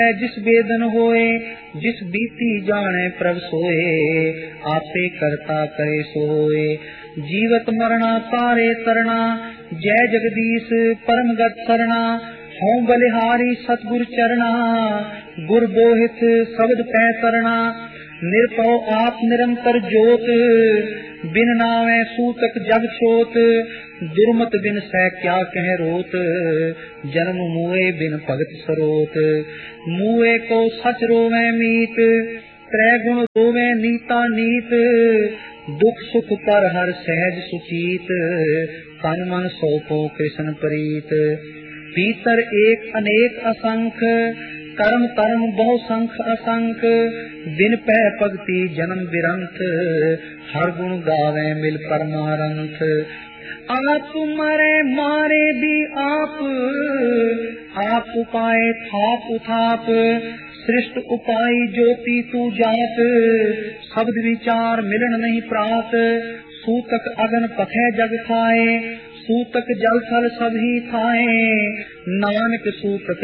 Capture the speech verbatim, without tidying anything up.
जिस बेदन होए, जिस बीती जाने प्रभ सोए, आपे करता करे सोए। जीवत मरना पारे तरना, जय जगदीश परम गत सरना। हों बलिहारी सतगुर चरना, गुर बोहित शब्द पै तरना। निरपौ आप निरंतर जोत, बिन नावे सूतक जग छोत। दुर्मत बिन सह क्या कह रोत, जन्म मुए बिन भगत सरोत। मुए को सच रोवे मीत, त्रै गुण रोवे नीता नीत। दुख सुख पर हर सहज सुचीत, तन मन सौपो कृष्ण प्रीत। भीतर एक अनेक असंख, कर्म कर्म बहु संख असंख। बिन पै भगति जन्म बिरंथ, हर गुण गावे मिल परमारंथ। आप मरे मारे भी आप, आप उपाय थाप उथाप। सृष्ट उपाय ज्योति तू जात, शब्द विचार मिलन नहीं प्रात। सूतक अगन पथै जग खाए, सूतक जल थल सब ही खाए। नानक सूतक